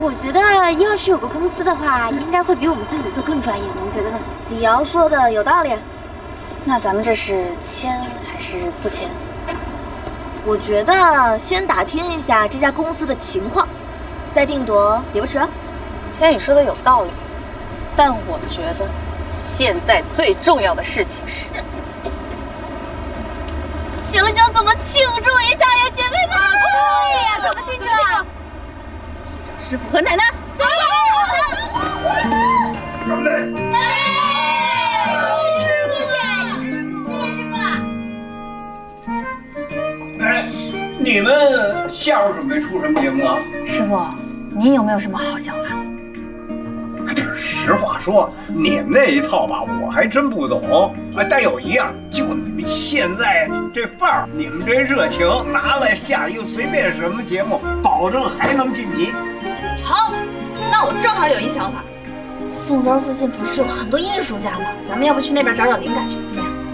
我觉得要是有个公司的话，应该会比我们自己做更专业，您觉得呢？ 李瑶说的有道理。那咱们这是签还是不签？我觉得先打听一下这家公司的情况，再定夺也不迟。 千羽说的有道理，但我觉得现在最重要的事情是， 醒醒怎么庆祝一下呀，姐妹们！对呀，怎么庆祝啊？ 去找师傅和奶奶。 干杯！你们下午准备出什么节目啊？ 师傅，您有没有什么好想法？ 这实话说，你们那一套吧，我还真不懂。但有一样，就你们现在这范儿，你们这热情，拿来下一个随便什么节目，保证还能晋级。 好，那我正好有一想法。 宋庄附近不是有很多艺术家吗？咱们要不去那边找找灵感去，怎么样？